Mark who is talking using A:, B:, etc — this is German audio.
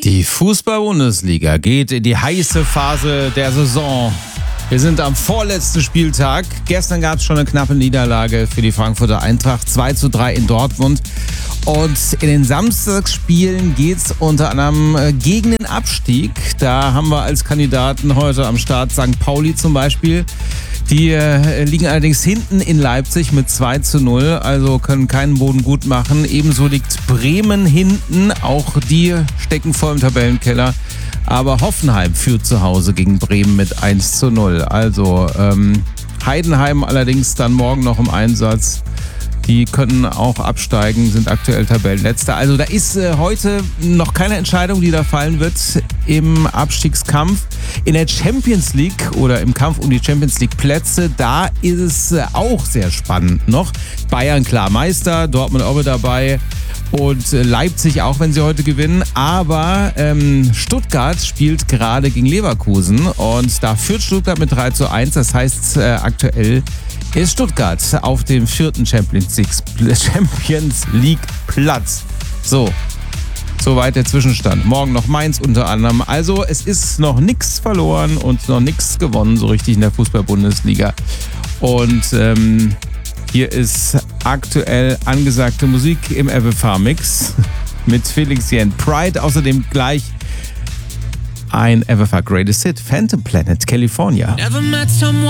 A: Die Fußball-Bundesliga geht in die heiße Phase der Saison. Wir sind am vorletzten Spieltag. Gestern gab es schon eine knappe Niederlage für die Frankfurter Eintracht. 2:3 in Dortmund. Und in den Samstagsspielen geht es unter anderem gegen den Abstieg. Da haben wir als Kandidaten heute am Start St. Pauli zum Beispiel. Die liegen allerdings hinten in Leipzig mit 2:0, also können keinen Boden gut machen. Ebenso liegt Bremen hinten, auch die stecken voll im Tabellenkeller. Aber Hoffenheim führt zu Hause gegen Bremen mit 1:0. Also Heidenheim allerdings dann morgen noch im Einsatz. Die können auch absteigen, sind aktuell Tabellenletzter. Also da ist heute noch keine Entscheidung, die da fallen wird im Abstiegskampf. In der Champions League oder im Kampf um die Champions League Plätze, da ist es auch sehr spannend noch. Bayern klar Meister, Dortmund auch mit dabei und Leipzig auch, wenn sie heute gewinnen. Aber Stuttgart spielt gerade gegen Leverkusen und da führt Stuttgart mit 3:1. Das heißt aktuell ist Stuttgart auf dem 4. Champions League Platz. Soweit der Zwischenstand. Morgen noch Mainz unter anderem. Also es ist noch nichts verloren und noch nichts gewonnen so richtig in der Fußball-Bundesliga. Und hier ist aktuell angesagte Musik im FFH-Mix mit Felix Jen. Pride, außerdem gleich ein FFH Greatest Hit, Phantom Planet, California.
B: Never met someone